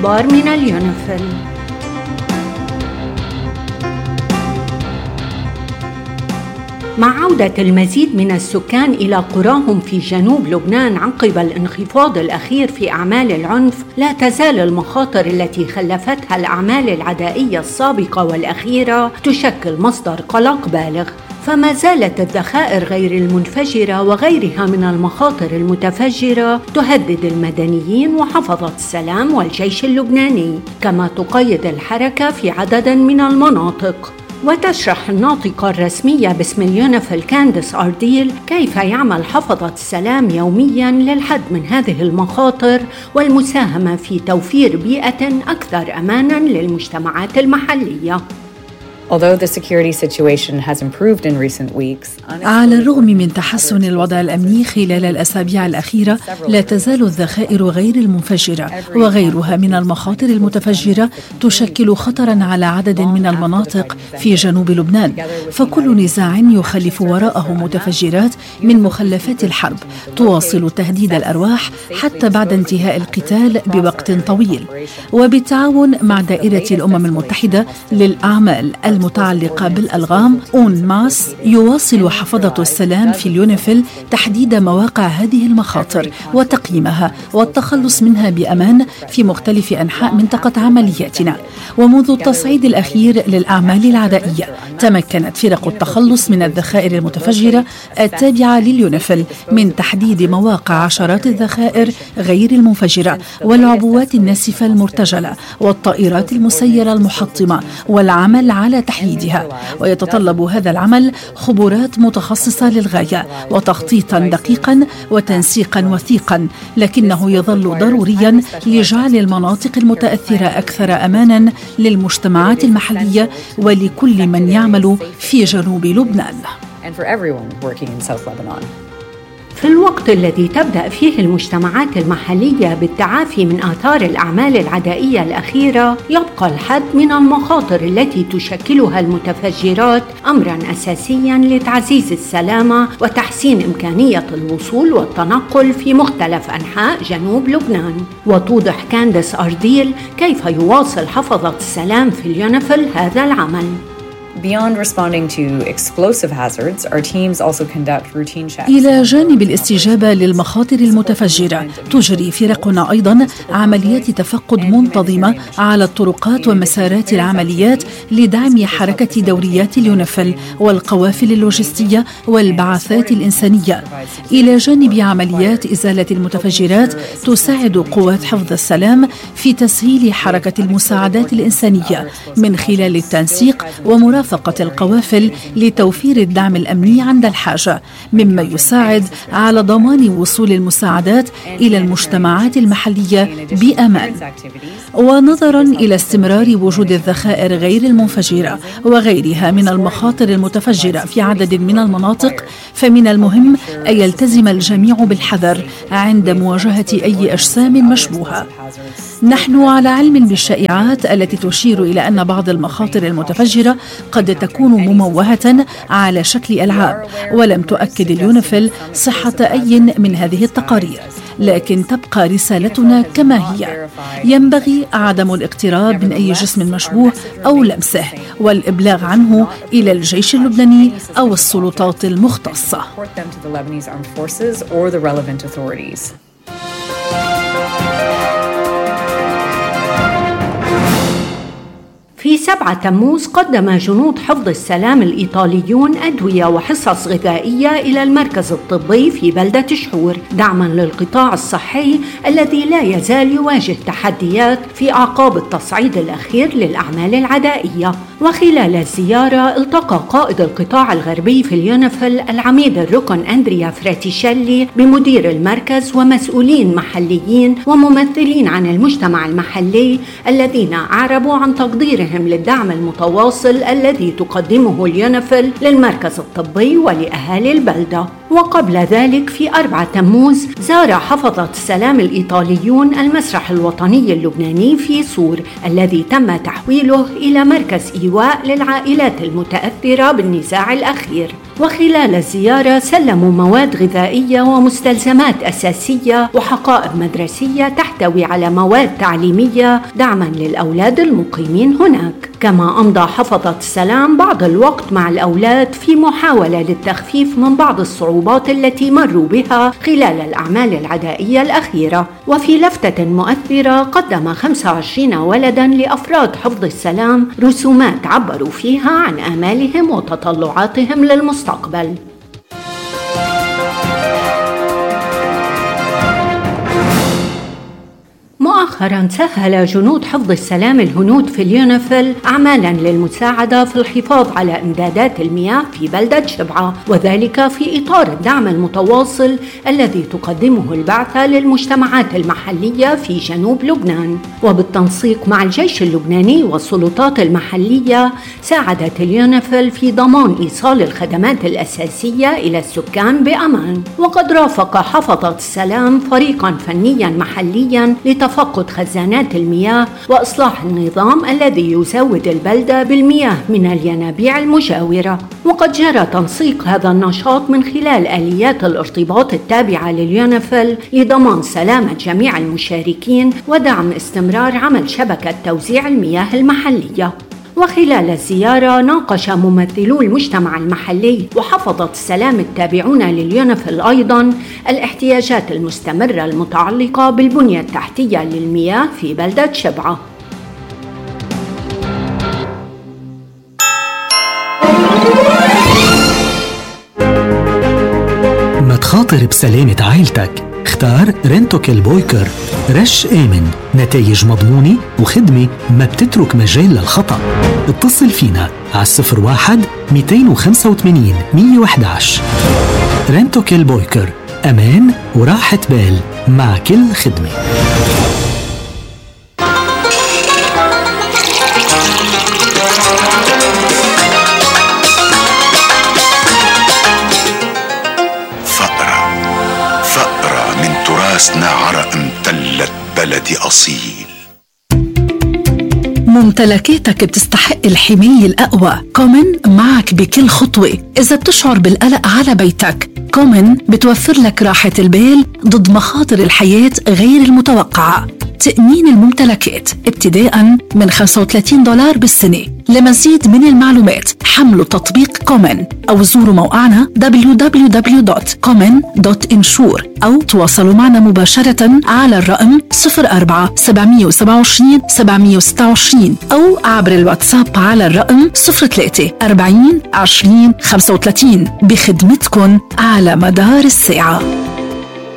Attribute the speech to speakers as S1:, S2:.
S1: الأخبار من اليونيفيل. مع عودة المزيد من السكان إلى قراهم في جنوب لبنان عقب الانخفاض الأخير في أعمال العنف، لا تزال المخاطر التي خلفتها الأعمال العدائية السابقة والأخيرة تشكل مصدر قلق بالغ. فما زالت الذخائر غير المنفجرة وغيرها من المخاطر المتفجرة تهدد المدنيين وحفظة السلام والجيش اللبناني، كما تقيد الحركة في عدد من المناطق. وتشرح الناطقة الرسمية باسم اليونيفيل كانديس أرديل كيف يعمل حفظة السلام يومياً للحد من هذه المخاطر والمساهمة في توفير بيئة أكثر أماناً للمجتمعات المحلية.
S2: Although the security situation has improved in recent weeks,
S3: على الرغم من تحسن الوضع الأمني خلال الأسابيع الأخيرة، لا تزال الذخائر غير المنفجرة وغيرها من المخاطر المتفجرة تشكل خطراً على عدد من المناطق في جنوب لبنان. فكل نزاع يخلف وراءه متفجرات من مخلفات الحرب تواصل تهديد الأرواح حتى بعد انتهاء القتال بوقت طويل. وبالتعاون مع دائرة الأمم المتحدة للأعمال المتعلقة بالألغام أونماس، يواصل حفظة السلام في اليونيفيل تحديد مواقع هذه المخاطر وتقييمها والتخلص منها بأمان في مختلف أنحاء منطقة عملياتنا. ومنذ التصعيد الأخير للأعمال العدائية، تمكنت فرق التخلص من الذخائر المتفجرة التابعة لليونيفيل من تحديد مواقع عشرات الذخائر غير المنفجرة والعبوات الناسفة المرتجلة والطائرات المسيرة المحطمة، والعمل على تحديدها. ويتطلب هذا العمل خبرات متخصصة للغاية وتخطيطا دقيقا وتنسيقا وثيقا، لكنه يظل ضروريا لجعل المناطق المتأثرة أكثر أمانا للمجتمعات المحلية ولكل من يعمل في جنوب لبنان.
S1: في الوقت الذي تبدأ فيه المجتمعات المحلية بالتعافي من آثار الأعمال العدائية الأخيرة، يبقى الحد من المخاطر التي تشكلها المتفجرات أمراً أساسياً لتعزيز السلامة وتحسين إمكانية الوصول والتنقل في مختلف أنحاء جنوب لبنان. وتوضح كانديس أرديل كيف يواصل حفظة السلام في اليونيفيل هذا العمل.
S2: Beyond responding to explosive hazards, our teams also conduct routine checks.
S3: إلى جانب الاستجابة للمخاطر المتفجرة، تجري فرقنا أيضا عمليات تفقد منتظمة على الطرقات ومسارات العمليات لدعم حركة دوريات اليونيفيل والقوافل اللوجستية والبعثات الإنسانية. إلى جانب عمليات إزالة المتفجرات، تساعد قوات حفظ السلام في تسهيل حركة المساعدات الإنسانية من خلال التنسيق ومرافقة القوافل لتوفير الدعم الأمني عند الحاجة، مما يساعد على ضمان وصول المساعدات إلى المجتمعات المحلية بأمان. ونظرا إلى استمرار وجود الذخائر غير المنفجرة وغيرها من المخاطر المتفجرة في عدد من المناطق، فمن المهم أن يلتزم الجميع بالحذر عند مواجهة أي أجسام مشبوهة. نحن على علم بالشائعات التي تشير إلى أن بعض المخاطر المتفجرة قد تكون مموهة على شكل ألعاب، ولم تؤكد اليونيفيل صحة أي من هذه التقارير، لكن تبقى رسالتنا كما هي: ينبغي عدم الاقتراب من أي جسم مشبوه أو لمسه، والإبلاغ عنه إلى الجيش اللبناني أو السلطات المختصة.
S1: في 7 تموز قدم جنود حفظ السلام الإيطاليون أدوية وحصص غذائية إلى المركز الطبي في بلدة شحور دعماً للقطاع الصحي الذي لا يزال يواجه تحديات في أعقاب التصعيد الأخير للأعمال العدائية. وخلال الزيارة التقى قائد القطاع الغربي في اليونيفيل العميد الركن أندريا فراتيشيلي بمدير المركز ومسؤولين محليين وممثلين عن المجتمع المحلي الذين أعربوا عن تقديرهم للدعم المتواصل الذي تقدمه اليونيفيل للمركز الطبي ولأهالي البلدة. وقبل ذلك في 4 تموز زار حفظة السلام الإيطاليون المسرح الوطني اللبناني في صور الذي تم تحويله إلى مركز إيواء للعائلات المتأثرة بالنزاع الأخير. وخلال الزيارة سلموا مواد غذائية ومستلزمات أساسية وحقائب مدرسية تحتوي على مواد تعليمية دعماً للأولاد المقيمين هناك. كما أمضى حفظة السلام بعض الوقت مع الأولاد في محاولة للتخفيف من بعض الصعوبات التي مروا بها خلال الأعمال العدائية الأخيرة. وفي لفتة مؤثرة قدم 25 ولداً لأفراد حفظ السلام رسومات عبروا فيها عن آمالهم وتطلعاتهم للمستقبل. مؤخراً سهل جنود حفظ السلام الهنود في اليونيفيل أعمالاً للمساعدة في الحفاظ على إمدادات المياه في بلدة شبعة، وذلك في إطار الدعم المتواصل الذي تقدمه البعثة للمجتمعات المحلية في جنوب لبنان. وبالتنسيق مع الجيش اللبناني والسلطات المحلية ساعدت اليونيفيل في ضمان إيصال الخدمات الأساسية إلى السكان بأمان. وقد رافق حفظة السلام فريقاً فنياً محلياً لتفقد خزانات المياه وإصلاح النظام الذي يزود البلدة بالمياه من الينابيع المجاورة. وقد جرى تنسيق هذا النشاط من خلال آليات الارتباط التابعة لليونيفيل لضمان سلامة جميع المشاركين ودعم استمرار عمل شبكة توزيع المياه المحلية. وخلال الزيارة ناقش ممثلو المجتمع المحلي وحفظة السلام التابعون لليونيفيل أيضاً الاحتياجات المستمرة المتعلقة بالبنية التحتية للمياه في بلدة شبعة.
S4: ما تخاطر بسلامة عائلتك، اختار رنتوكيل بويكر. رش آمن، نتائج مضمونة وخدمة ما بتترك مجال للخطأ. اتصل فينا على 01-285-111. رنتوكيل بويكر، أمان وراحة بال مع كل خدمة.
S5: تراثنا عرق امتلت بلدي أصيل.
S3: ممتلكاتك بتستحق الحماية الأقوى. كومن معك بكل خطوة. إذا بتشعر بالقلق على بيتك، كومن بتوفر لك راحة البال ضد مخاطر الحياة غير المتوقعة. تأمين الممتلكات ابتداءً من $35 بالسنة. لمزيد من المعلومات حملوا تطبيق كومن أو زوروا موقعنا www.common.insure أو تواصلوا معنا مباشرة على الرقم 04-727-726 أو عبر الواتساب على الرقم 03-40-20-35 بخدمتكن على مدار الساعة.